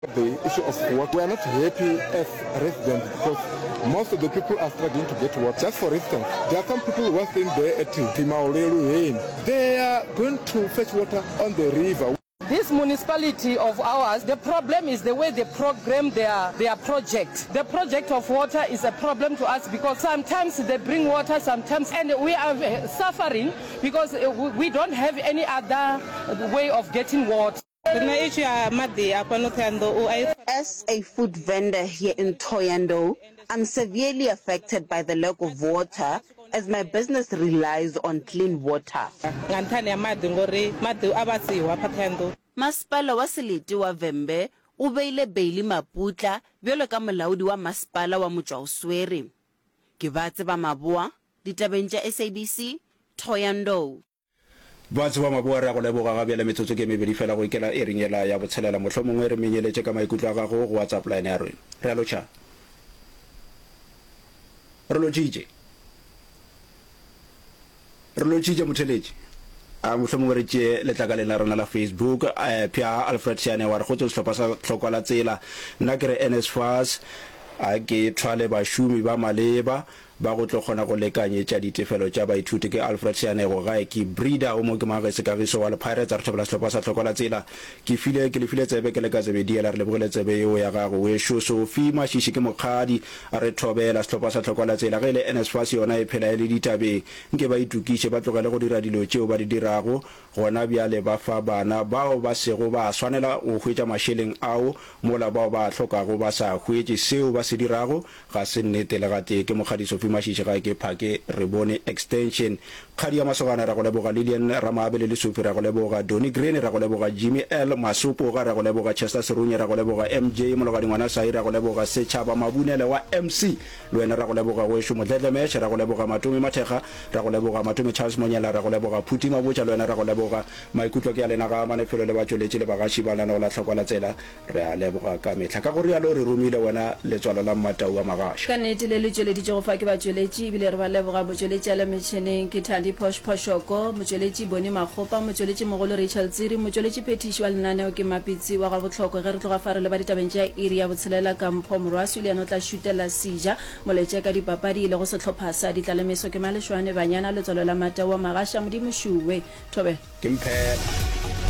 The issue of water, we are not happy as residents because most of the people are struggling to get water. Just for instance, there are some people who are staying there at Timaolelu. They are going to fetch water on the river. This municipality of ours, the problem is the way they program their project. The project of water is a problem to us because sometimes they bring water, sometimes, and we are suffering because we don't have any other way of getting water. As a food vendor here in Thohoyandou, I'm severely affected by the lack of water as my business relies on clean water. Masipala wa Selete wa Vhembe o beile Bailey Maputla bjalo ka molaodi wa masipala wa Motšwaoswere. Ke ba tseba Maboa, ditabeng tša SABC, Thohoyandou. Ba tseba Maboa ra go leboga ga bjale metsotso ke mebedi fela go ikela e ringela ya botshelela mohlomongwe re menyeletše ka maikutlo a gago go WhatsApp line ya rena. Re a lotšha. Re lotšitše motheletši. Mohlomongwe re tšee letlakale la rona la Facebook Pia Alfred Siane wa re go tse sehlopha sa tlhokwa la tsela nna ke re NSFAS a ke thwale bašomi ba maleba ba go tlo kgona go lekanyetša ditefelo tša baithuti ke Alfred Siane go gae ke breeder o mo ke magese kagiso wa le Pirates a re thobela sehlopha sa tlhokwa la tsela ke le file tsebe ke le ka tsebe diela re lebogele tsebe yeo ya gago wešo Sophie Mashiši ke mokgadi a re thobela sehlopha sa tlhokwa la tsela ge le NSFAS yona e phela e le ditabeng nke ba itukiše ba tlogele go dira dilo tšeo ba di dirago gona bjale ba fa bana bao ba sego ba swanela go hwetša mašeleng ao mola bao ba hlokago ba sa hwetše seo ba se dirago ga se nnete le gate ke mokgadi Sophie Mashiši ga ke phake re bone extension kgadi ya masogana ra go leboga Lilian Ramaabele le Sophie ra go leboga Donny Green ra go leboga Jimmy L Masupo ga ra go leboga Chester Serunye ra go leboga MJ mologadi ngwana Sai ra go leboga Setšhaba Mabunele wa MC le wena ra go leboga wešo Modletle Mesh ra go leboga Matome Mathega ra go leboga Matome Charles Monyela ra go leboga Phuti Mabotja le wena ra go leboga maikutlo ke a lena ga manefelo le batšweletše le bagaši ba lana o la tlhokwa la tsela re a leboga ka metlha ka gore yalo re romile wena letswalo la Mmatau wa Magaša ka nnete le letšweleditše go fa ke batšweletši ebile re ba leboga motšweletši a le metšhineng ke Thandi Phoshoko motšweletši Boni Makgopa motšweletši mogolo Rachel Tsiri motšweletši phetiši wa lenaneo ke Mapitsi wa ga botlhokwa ge re tloga fa re le ba ditabeng tša iri ya botshelela ka Mpho Morwasi le yena o tla šutela Sija moletše ka dipapadi le go sehlopha sa ditlalemeso ke Malešwane Banyana letswalo la Matau wa Magaša Modimo Šuwe Thobe ke Mphela